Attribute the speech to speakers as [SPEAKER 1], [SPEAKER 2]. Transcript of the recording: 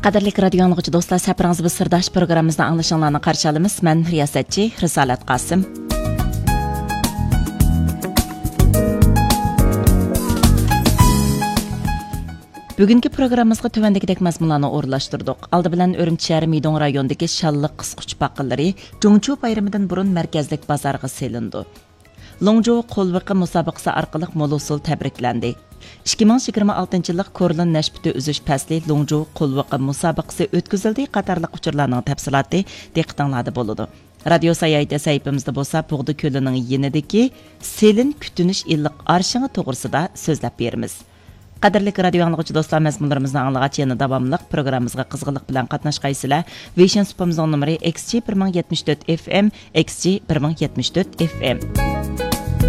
[SPEAKER 1] Qadirlik radio anlıqçı dostlar, səpiriniz bu sirdaş proqramımızda anlaşılanlarını qarşı alımız. Mən riyasətçi Risalat Qasım. Bugünkü proqramımızga tövəndikidək məzmunlarını orlaşdırdıq. Aldı bilan Örümçi şəhəri Meydon rayonundakı Şallıq qısquç baqılları Jungju bayramidan burun mərkəzlik bazarga selindi. Longju qo'lviqi musobaqasi orqali mo'l-usul tabriklendi. 2026 yillik Korlin nashbiti uzish fasli Longju qo'lviqi musobaqasi o'tkazildi. Qatorliq uchurlarning tafsiloti diqqatingizda bo'ladi. Radio sayayda sayfimizda bo'lsa, Bug'di ko'lining yenidagi selin kutunish illiq arshini to'g'risida so'zlab beramiz. Qadirlik radio anlıqçı dostlar, məzmunlarımızdan anlığaç yana davamlıq proqramımızga qızğınlıq bilan qatnaşqaysizlar. Vision supamızın numeri XG 1074 FM, XG 1074 FM.